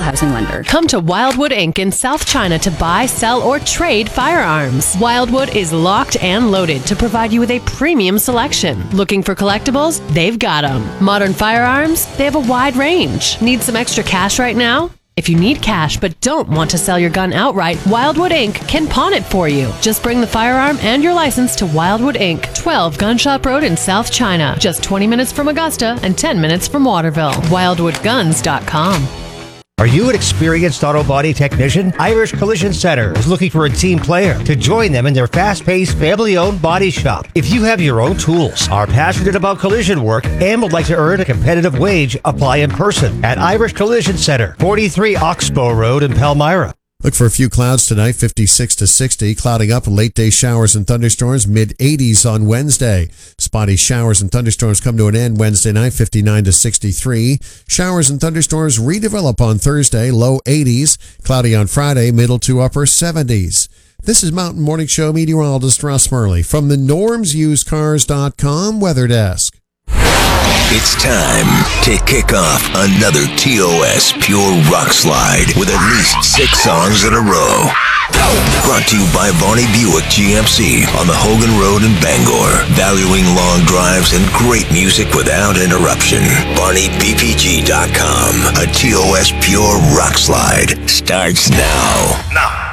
housing lender. Come to Wildwood Inc. in South China to buy, sell, or trade firearms. Wildwood is locked and loaded to provide you with a premium selection. Looking for collectibles? They've got them. Modern firearms? They have a wide range. Need some extra cash right now? If you need cash but don't want to sell your gun outright, Wildwood Inc. can pawn it for you. Just bring the firearm and your license to Wildwood Inc., 12 Gunshop Road in South China. Just 20 minutes from Augusta and 10 minutes from Waterville. WildwoodGuns.com. Are you an experienced auto body technician? Irish Collision Center is looking for a team player to join them in their fast-paced, family-owned body shop. If you have your own tools, are passionate about collision work, and would like to earn a competitive wage, apply in person at Irish Collision Center, 43 Oxbow Road in Palmyra. Look for a few clouds tonight, 56 to 60. Clouding up, late day showers and thunderstorms, mid-80s on Wednesday. Spotty showers and thunderstorms come to an end Wednesday night, 59 to 63. Showers and thunderstorms redevelop on Thursday, low 80s. Cloudy on Friday, middle to upper 70s. This is Mountain Morning Show meteorologist Russ Murley from the NormsUsedCars.com Weather Desk. It's time to kick off another TOS Pure Rock Slide with at least 6 songs in a row. Brought to you by Barney Buick GMC on the Hogan Road in Bangor. Valuing long drives and great music without interruption. BarneyBPG.com. A TOS Pure Rock Slide starts now.